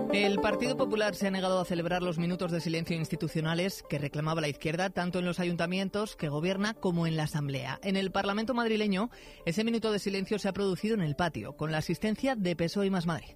El Partido Popular se ha negado a celebrar los minutos de silencio institucionales que reclamaba la izquierda, tanto en los ayuntamientos que gobierna como en la Asamblea. En el Parlamento madrileño, ese minuto de silencio se ha producido en el patio, con la asistencia de PSOE y Más Madrid.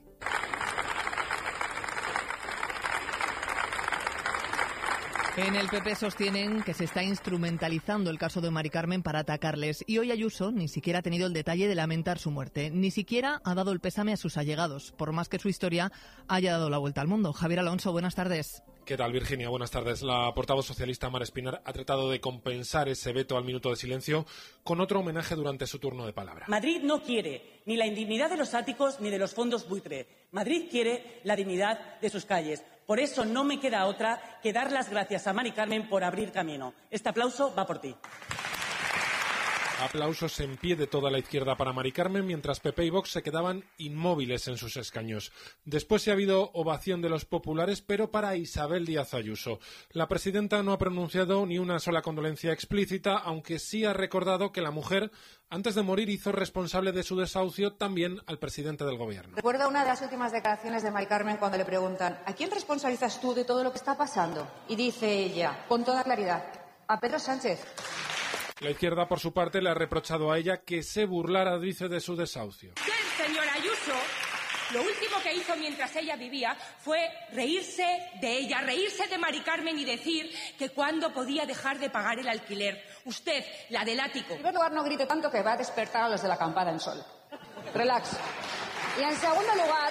En el PP sostienen que se está instrumentalizando el caso de Mari Carmen para atacarles, y hoy Ayuso ni siquiera ha tenido el detalle de lamentar su muerte, ni siquiera ha dado el pésame a sus allegados, por más que su historia haya dado la vuelta al mundo. Javier Alonso, buenas tardes. ¿Qué tal, Virginia? Buenas tardes. La portavoz socialista Mar Espinar ha tratado de compensar ese veto al minuto de silencio con otro homenaje durante su turno de palabra. Madrid no quiere ni la indignidad de los áticos ni de los fondos buitre. Madrid quiere la dignidad de sus calles. Por eso no me queda otra que dar las gracias a Mari Carmen por abrir camino. Este aplauso va por ti. Aplausos en pie de toda la izquierda para Mari Carmen, mientras PP y Vox se quedaban inmóviles en sus escaños. Después sí ha habido ovación de los populares, pero para Isabel Díaz Ayuso. La presidenta no ha pronunciado ni una sola condolencia explícita, aunque sí ha recordado que la mujer, antes de morir, hizo responsable de su desahucio también al presidente del gobierno. Recuerda una de las últimas declaraciones de Mari Carmen cuando le preguntan ¿a quién responsabilizas tú de todo lo que está pasando? Y dice ella, con toda claridad, a Pedro Sánchez. La izquierda, por su parte, le ha reprochado a ella que se burlara, dice, de su desahucio. El señor Ayuso, lo último que hizo mientras ella vivía fue reírse de ella, reírse de Mari Carmen y decir que cuándo podía dejar de pagar el alquiler. Usted, la del ático. En primer lugar, no grite tanto que va a despertar a los de la acampada en Sol. Relax. Y en segundo lugar,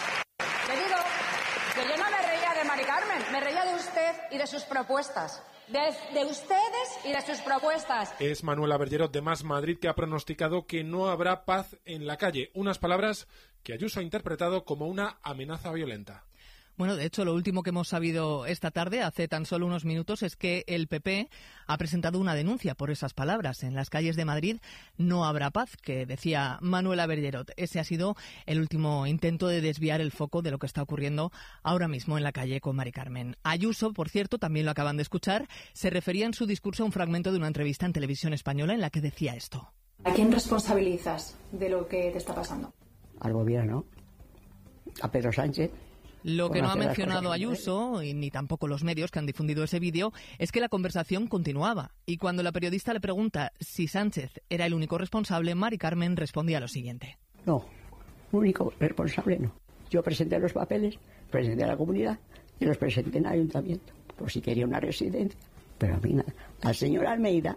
le digo que yo no me reía de Mari Carmen, me reía de usted y de sus propuestas. De ustedes y de sus propuestas. Es Manuela Bergerot de Más Madrid que ha pronosticado que no habrá paz en la calle. Unas palabras que Ayuso ha interpretado como una amenaza violenta. Bueno, de hecho, lo último que hemos sabido esta tarde, hace tan solo unos minutos, es que el PP ha presentado una denuncia por esas palabras. En las calles de Madrid no habrá paz, que decía Manuela Bergerot. Ese ha sido el último intento de desviar el foco de lo que está ocurriendo ahora mismo en la calle con Mari Carmen. Ayuso, por cierto, también lo acaban de escuchar, se refería en su discurso a un fragmento de una entrevista en Televisión Española en la que decía esto. ¿A quién responsabilizas de lo que te está pasando? Al gobierno, a Pedro Sánchez. Lo que no ha mencionado Ayuso, y ni tampoco los medios que han difundido ese vídeo, es que la conversación continuaba. Y cuando la periodista le pregunta si Sánchez era el único responsable, Mari Carmen respondía lo siguiente. No, único responsable no. Yo presenté los papeles, presenté a la comunidad y los presenté en el ayuntamiento, por si quería una residencia. Pero a mí nada. Al señor Almeida,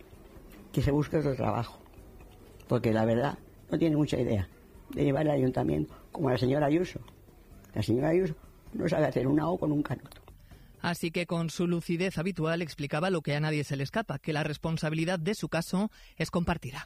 que se busque otro trabajo. Porque la verdad, no tiene mucha idea de llevar el ayuntamiento, como la señora Ayuso. La señora Ayuso no sabe hacer una O con un canuto. Así que con su lucidez habitual explicaba lo que a nadie se le escapa, que la responsabilidad de su caso es compartida.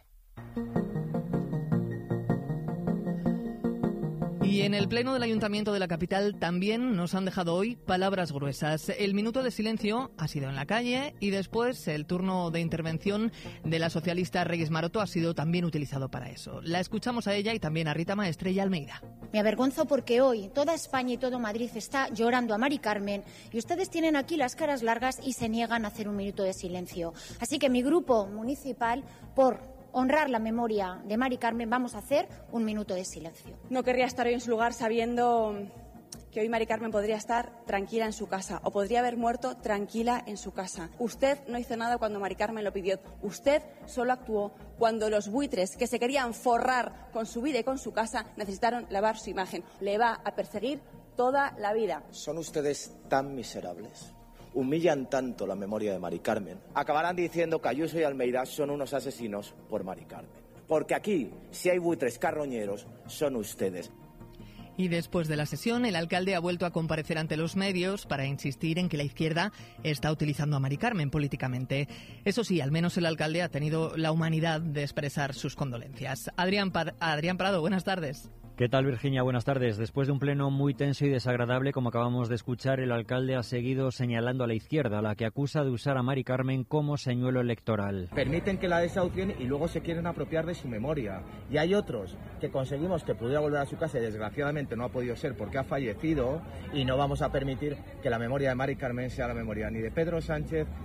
Y en el pleno del Ayuntamiento de la capital también nos han dejado hoy palabras gruesas. El minuto de silencio ha sido en la calle y después el turno de intervención de la socialista Reyes Maroto ha sido también utilizado para eso. La escuchamos a ella y también a Rita Maestre y a Almeida. Me avergonzo porque hoy toda España y todo Madrid está llorando a Mari Carmen y ustedes tienen aquí las caras largas y se niegan a hacer un minuto de silencio. Así que mi grupo municipal, por honrar la memoria de Mari Carmen, vamos a hacer un minuto de silencio. No querría estar hoy en su lugar sabiendo que hoy Mari Carmen podría estar tranquila en su casa o podría haber muerto tranquila en su casa. Usted no hizo nada cuando Mari Carmen lo pidió. Usted solo actuó cuando los buitres que se querían forrar con su vida y con su casa necesitaron lavar su imagen. Le va a perseguir toda la vida. ¿Son ustedes tan miserables? Humillan tanto la memoria de Mari Carmen. Acabarán diciendo que Ayuso y Almeida son unos asesinos por Mari Carmen. Porque aquí, si hay buitres carroñeros, son ustedes. Y después de la sesión, el alcalde ha vuelto a comparecer ante los medios para insistir en que la izquierda está utilizando a Mari Carmen políticamente. Eso sí, al menos el alcalde ha tenido la humanidad de expresar sus condolencias. Adrián Prado, buenas tardes. ¿Qué tal, Virginia? Buenas tardes. Después de un pleno muy tenso y desagradable, como acabamos de escuchar, el alcalde ha seguido señalando a la izquierda, a la que acusa de usar a Mari Carmen como señuelo electoral. Permiten que la desahucien y luego se quieren apropiar de su memoria. Y hay otros que conseguimos que pudiera volver a su casa y desgraciadamente no ha podido ser porque ha fallecido, y no vamos a permitir que la memoria de Mari Carmen sea la memoria ni de Pedro Sánchez,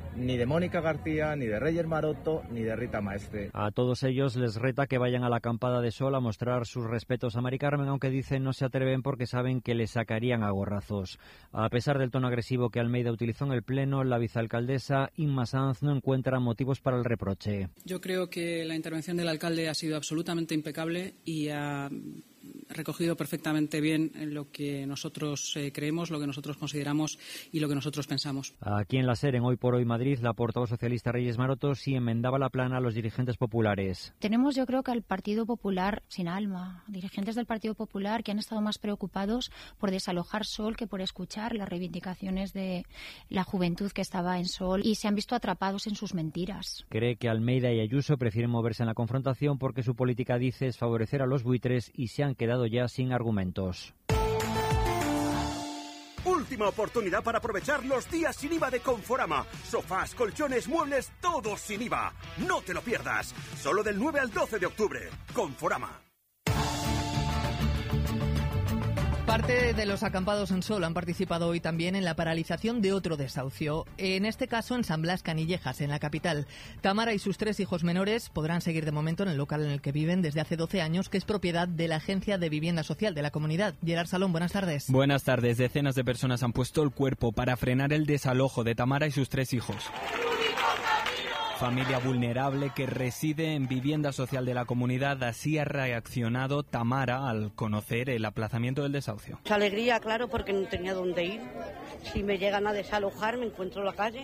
ni de Mónica García, ni de Reyes Maroto, ni de Rita Maestre. A todos ellos les reta que vayan a la acampada de Sol a mostrar sus respetos a Mari Carmen, aunque dicen no se atreven porque saben que les sacarían a gorrazos. A pesar del tono agresivo que Almeida utilizó en el Pleno, la vicealcaldesa Inma Sanz no encuentra motivos para el reproche. Yo creo que la intervención del alcalde ha sido absolutamente impecable y ha recogido perfectamente bien lo que nosotros creemos, lo que nosotros consideramos y lo que nosotros pensamos. Aquí en la SER, en Hoy por Hoy Madrid, la portavoz socialista Reyes Maroto sí enmendaba la plana a los dirigentes populares. Tenemos, yo creo, que al Partido Popular sin alma, dirigentes del Partido Popular que han estado más preocupados por desalojar Sol que por escuchar las reivindicaciones de la juventud que estaba en Sol y se han visto atrapados en sus mentiras. Cree que Almeida y Ayuso prefieren moverse en la confrontación porque su política, dice, es favorecer a los buitres y se han quedado ya sin argumentos. Última oportunidad para aprovechar los días sin IVA de Conforama. Sofás, colchones, muebles, todos sin IVA. No te lo pierdas. Solo del 9 al 12 de octubre. Conforama. Parte de los acampados en Sol han participado hoy también en la paralización de otro desahucio, en este caso en San Blas Canillejas, en la capital. Tamara y sus 3 hijos menores podrán seguir de momento en el local en el que viven desde hace 12 años, que es propiedad de la Agencia de Vivienda Social de la comunidad. Gerard Salón, buenas tardes. Buenas tardes. Decenas de personas han puesto el cuerpo para frenar el desalojo de Tamara y sus 3 hijos. Familia vulnerable que reside en vivienda social de la comunidad. Así ha reaccionado Tamara al conocer el aplazamiento del desahucio. Mucha alegría, claro, porque no tenía dónde ir. Si me llegan a desalojar, me encuentro en la calle.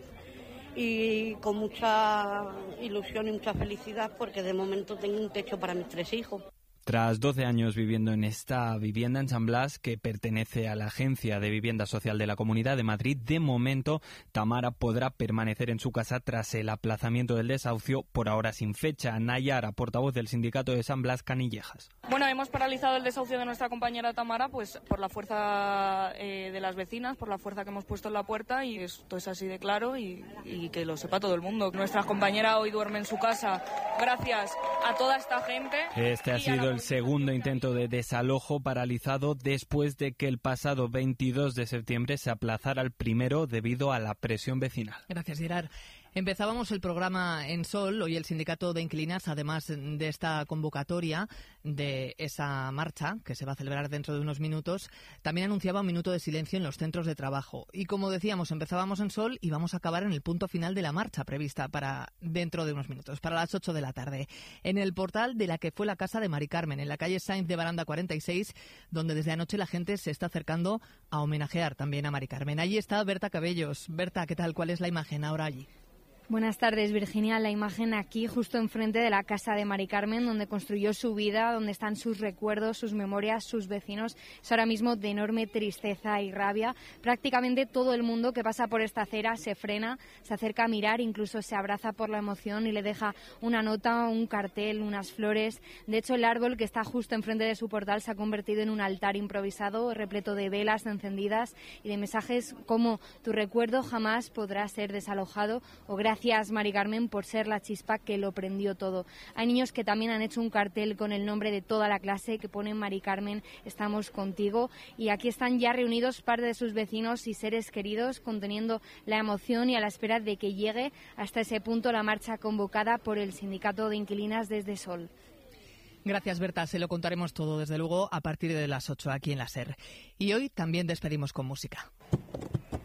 Y con mucha ilusión y mucha felicidad, porque de momento tengo un techo para mis 3 hijos. Tras 12 años viviendo en esta vivienda en San Blas, que pertenece a la Agencia de Vivienda Social de la Comunidad de Madrid, de momento Tamara podrá permanecer en su casa tras el aplazamiento del desahucio, por ahora sin fecha. Nayara, portavoz del sindicato de San Blas Canillejas. Bueno, hemos paralizado el desahucio de nuestra compañera Tamara pues por la fuerza de las vecinas, por la fuerza que hemos puesto en la puerta, y esto es así de claro y que lo sepa todo el mundo. Nuestra compañera hoy duerme en su casa gracias a toda esta gente. Este ha sido el segundo intento de desalojo paralizado después de que el pasado 22 de septiembre se aplazara el primero debido a la presión vecinal. Gracias, Gerard. Empezábamos el programa en Sol. Hoy el sindicato de inquilinas, además de esta convocatoria de esa marcha que se va a celebrar dentro de unos minutos, también anunciaba un minuto de silencio en los centros de trabajo. Y como decíamos, empezábamos en Sol y vamos a acabar en el punto final de la marcha prevista para dentro de unos minutos, para las 8 de la tarde, en el portal de la que fue la casa de Mari Carmen, en la calle Sainz de Baranda 46, donde desde anoche la gente se está acercando a homenajear también a Mari Carmen. Allí está Berta Cabellos. Berta, ¿qué tal? ¿Cuál es la imagen ahora allí? Buenas tardes, Virginia. La imagen aquí, justo enfrente de la casa de Mari Carmen, donde construyó su vida, donde están sus recuerdos, sus memorias, sus vecinos, es ahora mismo de enorme tristeza y rabia. Prácticamente todo el mundo que pasa por esta acera se frena, se acerca a mirar, incluso se abraza por la emoción y le deja una nota, un cartel, unas flores. De hecho, el árbol que está justo enfrente de su portal se ha convertido en un altar improvisado, repleto de velas encendidas y de mensajes como «Tu recuerdo jamás podrá ser desalojado» o «Gracias, Mari Carmen, por ser la chispa que lo prendió todo». Hay niños que también han hecho un cartel con el nombre de toda la clase que pone «Mari Carmen, estamos contigo». Y aquí están ya reunidos parte de sus vecinos y seres queridos, conteniendo la emoción y a la espera de que llegue hasta ese punto la marcha convocada por el sindicato de inquilinas desde Sol. Gracias, Berta. Se lo contaremos todo, desde luego, a partir de las 8 aquí en la SER. Y hoy también despedimos con música.